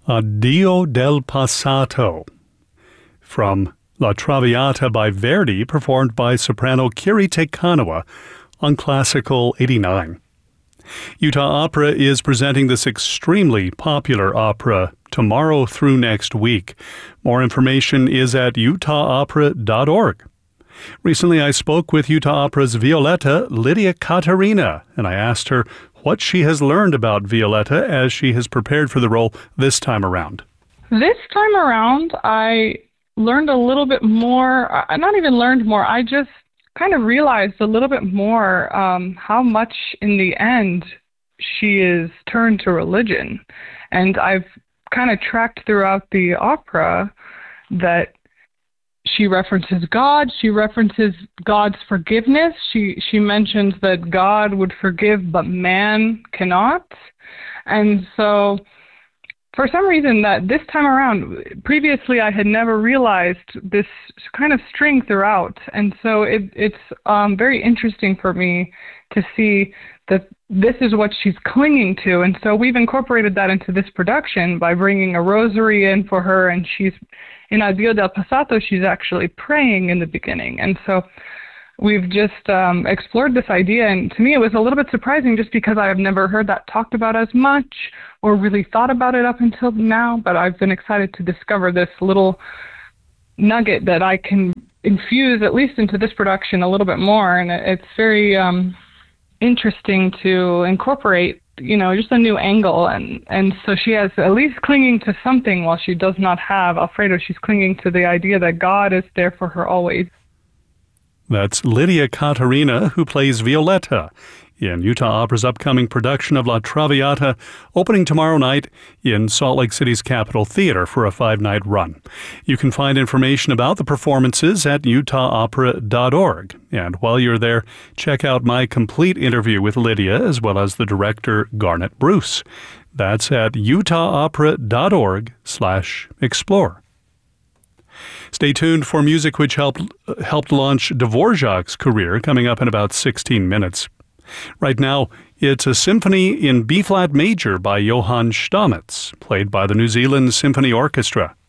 Addio del Passato from La Traviata by Verdi, performed by soprano Kirite Kanawa on Classical 89. Utah Opera is presenting this extremely popular opera tomorrow through next week. More information is at utahopera.org. Recently, I spoke with Utah Opera's Violetta, Lydia Katarina, and I asked her what she has learned about Violetta as she has prepared for the role this time around. This time around, I learned a little bit more, not even learned more, I just kind of realized a little bit more how much in the end she is turned to religion. And I've kind of tracked throughout the opera that she references God, she references God's forgiveness, she mentions that God would forgive but man cannot. And so for some reason that this time around, previously I had never realized this kind of string throughout. And so it's very interesting for me to see that this is what she's clinging to. And so we've incorporated that into this production by bringing a rosary in for her, and she's in Addio del Passato, she's actually praying in the beginning. And so we've just explored this idea, and to me it was a little bit surprising just because I have never heard that talked about as much or really thought about it up until now, but I've been excited to discover this little nugget that I can infuse at least into this production a little bit more, and it's very interesting to incorporate, just a new angle, and so she has at least clinging to something while she does not have Alfredo. She's clinging to the idea that God is there for her always. That's Lydia Katarina, who plays Violetta in Utah Opera's upcoming production of La Traviata, opening tomorrow night in Salt Lake City's Capitol Theater for a 5-night run. You can find information about the performances at utahopera.org. And while you're there, check out my complete interview with Lydia as well as the director, Garnet Bruce. That's at utahopera.org/explore. Stay tuned for music which helped launch Dvorak's career, coming up in about 16 minutes. Right now, it's a symphony in B-flat major by Johann Stamitz, played by the New Zealand Symphony Orchestra.